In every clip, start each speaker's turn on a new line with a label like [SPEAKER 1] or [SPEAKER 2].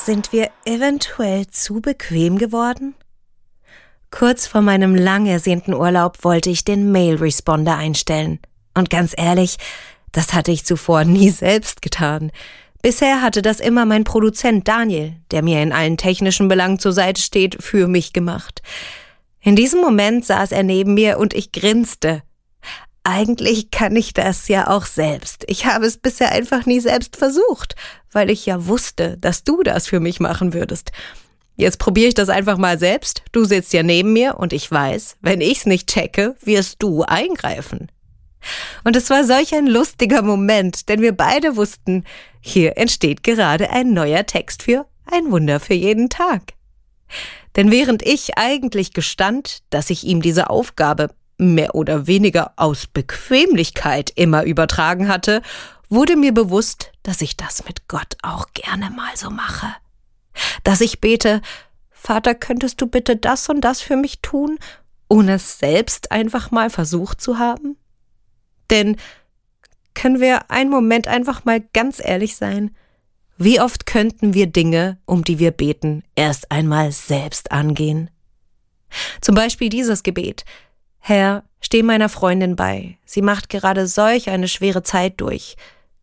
[SPEAKER 1] Sind wir eventuell zu bequem geworden? Kurz vor meinem lang ersehnten Urlaub wollte ich den Mail-Responder einstellen. Und ganz ehrlich, das hatte ich zuvor nie selbst getan. Bisher hatte das immer mein Produzent Daniel, der mir in allen technischen Belangen zur Seite steht, für mich gemacht. In diesem Moment saß er neben mir und ich grinste. Eigentlich kann ich das ja auch selbst. Ich habe es bisher einfach nie selbst versucht, weil ich ja wusste, dass du das für mich machen würdest. Jetzt probiere ich das einfach mal selbst. Du sitzt ja neben mir und ich weiß, wenn ich's nicht checke, wirst du eingreifen. Und es war solch ein lustiger Moment, denn wir beide wussten, hier entsteht gerade ein neuer Text für ein Wunder für jeden Tag. Denn während ich eigentlich gestand, dass ich ihm diese Aufgabe mehr oder weniger aus Bequemlichkeit immer übertragen hatte, wurde mir bewusst, dass ich das mit Gott auch gerne mal so mache. Dass ich bete, Vater, könntest du bitte das und das für mich tun, ohne es selbst einfach mal versucht zu haben? Denn können wir einen Moment einfach mal ganz ehrlich sein? Wie oft könnten wir Dinge, um die wir beten, erst einmal selbst angehen? Zum Beispiel dieses Gebet: Herr, steh meiner Freundin bei. Sie macht gerade solch eine schwere Zeit durch.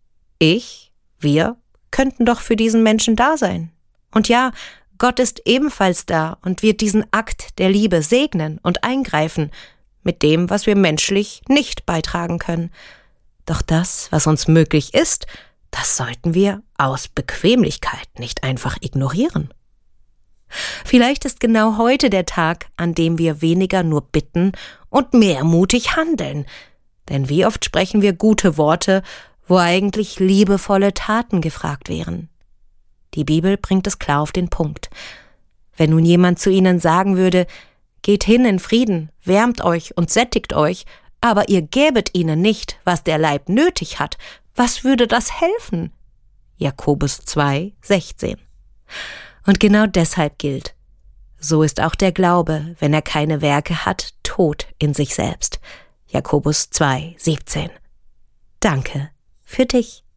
[SPEAKER 1] Wir könnten doch für diesen Menschen da sein. Und ja, Gott ist ebenfalls da und wird diesen Akt der Liebe segnen und eingreifen, mit dem, was wir menschlich nicht beitragen können. Doch das, was uns möglich ist, das sollten wir aus Bequemlichkeit nicht einfach ignorieren. Vielleicht ist genau heute der Tag, an dem wir weniger nur bitten und mehr mutig handeln. Denn wie oft sprechen wir gute Worte, wo eigentlich liebevolle Taten gefragt wären. Die Bibel bringt es klar auf den Punkt. Wenn nun jemand zu ihnen sagen würde, geht hin in Frieden, wärmt euch und sättigt euch, aber ihr gäbet ihnen nicht, was der Leib nötig hat, was würde das helfen? Jakobus 2,16. Und genau deshalb gilt: So ist auch der Glaube, wenn er keine Werke hat, tot in sich selbst. Jakobus 2,17. Danke für dich.